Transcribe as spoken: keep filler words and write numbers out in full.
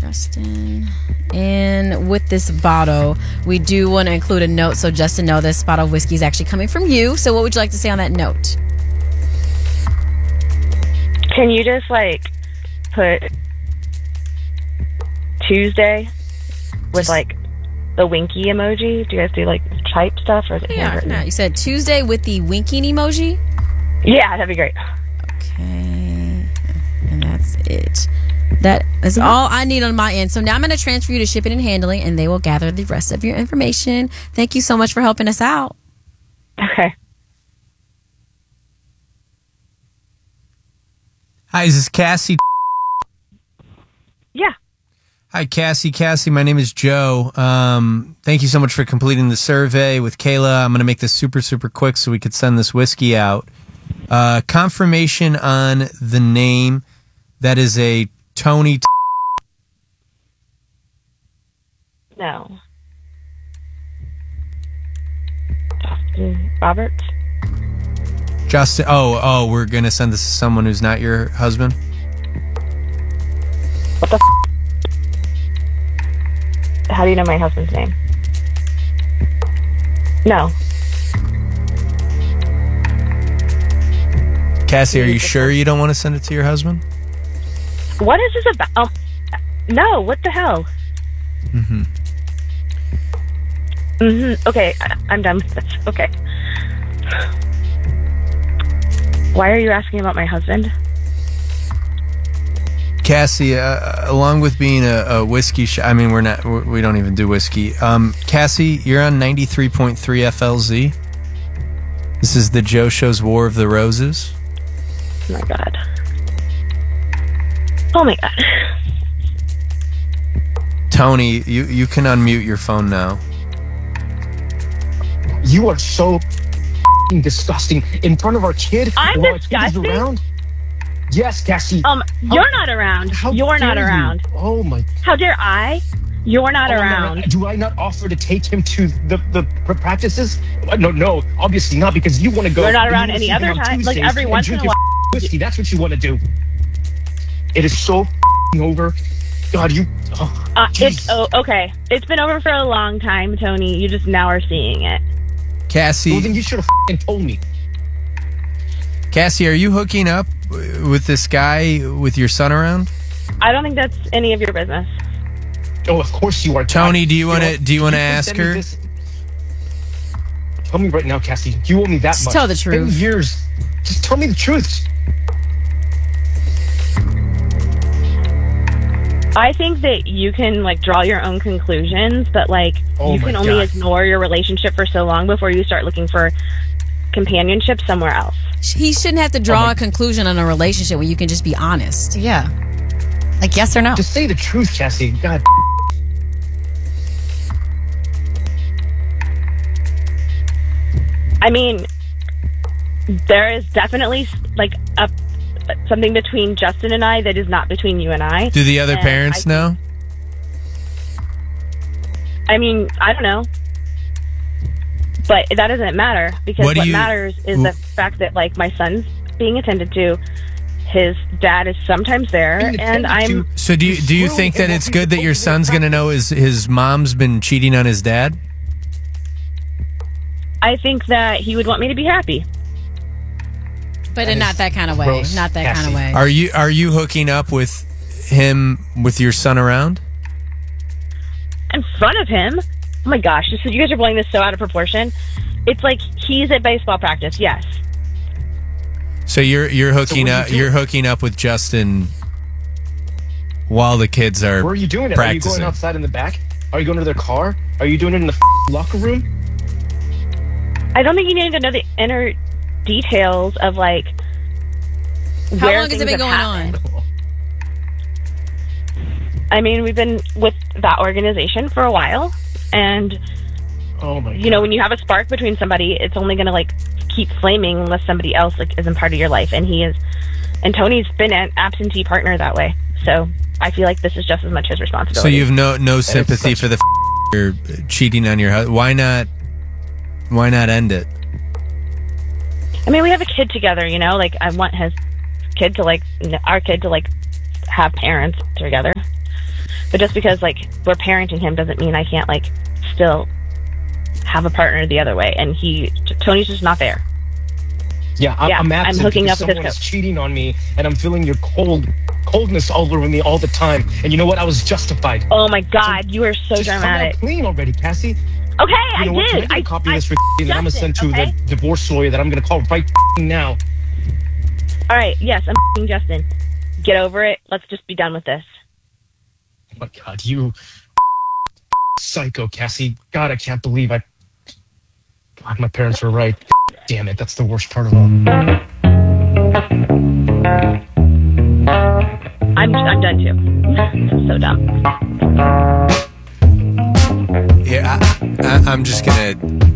Justin. And with this bottle, we do want to include a note so Justin know this bottle of whiskey is actually coming from you. So what would you like to say on that note? Can you just, like, put Tuesday with, just, like, the winky emoji? Do you guys do, like, type stuff? Or is it yeah, handwritten? no, you said Tuesday with the winking emoji? Yeah, that'd be great. Okay. And that's it. That is all I need on my end. So now I'm going to transfer you to shipping and handling, and they will gather the rest of your information. Thank you so much for helping us out. Okay. Hi, is this Cassie? Yeah. Hi, Cassie. Cassie, my name is Joe. Um, thank you so much for completing the survey with Kayla. I'm going to make this super, super quick so we could send this whiskey out. Uh, confirmation on the name. That is a Tony. T- No. Justin Roberts? Justin. Oh, oh, we're going to send this to someone who's not your husband? What the f***? How do you know my husband's name? No. Cassie, are you sure you don't want to send it to your husband? What is this about? Oh, no, what the hell? Mm-hmm. Mm-hmm. Okay, I- I'm done with this. Okay. Why are you asking about my husband? Cassie, uh, along with being a, a whiskey sh- I mean, we're not, we're, we don't even do whiskey. Um, Cassie, you're on ninety-three point three F L Z. This is the Joe Show's War of the Roses. Oh my god. Oh my god. Tony, you, you can unmute your phone now. You are so f***ing disgusting in front of our kid. I'm while our kid is disgusting? around. Yes, Cassie. Um, How- you're not around. How You're not dare you? around. Oh my. How dare I? You're not Oh, no, no. around. Do I not offer to take him to the the pr- practices? Uh, No, no, obviously not, because you want to go. You're not you around wanna any see him other on time. Like, Tuesdays every and once in drink a your while. whiskey. That's what you want to do. It is so f***ing over. God, you. Oh, Uh, jeez. it's oh, okay. It's been over for a long time, Tony. You just now are seeing it. Cassie, Well, then you should have f***ing told me. Cassie, are you hooking up with this guy with your son around? I don't think that's any of your business. Oh, of course you are. Tony, God, do you want to know, do you want to can ask send me her? this- Tell me right now, Cassie. You owe me that Just much. tell the It's been truth. years. Just tell me the truth. I think that you can like draw your own conclusions, but like Oh you my can only God. ignore your relationship for so long before you start looking for companionship somewhere else. He shouldn't have to draw Oh my- a conclusion on a relationship when you can just be honest. Yeah. Like, yes or no? Just say the truth, Cassie. God. I mean, there is definitely like a something between Justin and I that is not between you and I. Do the other And parents I- know? I mean, I don't know. But that doesn't matter because What what, do you- matters is the fact that like my son's being attended to, his dad is sometimes there, Being and attended I'm to. So do you do you Screw think him that while it's he's good that your supposed to be son's going to know his his mom's been cheating on his dad? I think that he would want me to be happy. But That in not is that kind of way. gross, Not that kind of Cassie. way. Are you are you hooking up with him with your son around? In front of him. Oh my gosh, this is, you guys are blowing this so out of proportion. It's like he's at baseball practice. Yes. So you're you're hooking what are you up doing? you're hooking up with Justin while the kids are Where are you doing it? practicing. Are you going outside in the back? Are you going to their car? Are you doing it in the f- locker room? I don't think you need to know the inner details of like How where long has it things been have going happened. on? I mean, we've been with that organization for a while, and Oh my God. you know, when you have a spark between somebody, it's only going to like keep flaming unless somebody else like isn't part of your life. And he is, and Tony's been an absentee partner that way. So I feel like this is just as much his So responsibility. you've no no sympathy such- for the f- you're cheating on your husband. Why not why not end it? I mean, we have a kid together. You know, like I want his kid to like n- our kid to like have parents together. But just because like we're parenting him doesn't mean I can't like still have a partner the other way. And he, Tony's just not there. Yeah, I'm, Yeah, I'm absent I'm hooking because up with this someone is coach. cheating on me, and I'm feeling your cold coldness all over me all the time. And you know what? I was justified. Oh my God, you are so Just come dramatic. out clean already, Cassie. Okay, You I know what? Can I did. get a I, copy I, of this for that I'm gonna Justin, send to okay? the divorce lawyer that I'm gonna call right now. All right, yes, I'm f***ing Justin. Get over it. Let's just be done with this. Oh my God, you psycho, Cassie. God, I can't believe I. God, my parents were right. Damn it, that's the worst part of all. I'm I'm done too. I'm so dumb. Yeah, I, I, I'm just gonna